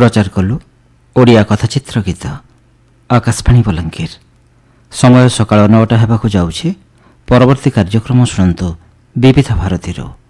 प्रचार कलु ओडिया कथाचित्र गीत आकाशवाणी बलांगीर। समय सकाळ 9टा हेबाकु जाउछि। परवर्ती कार्यक्रम शुणन्तु विविध भारतीर।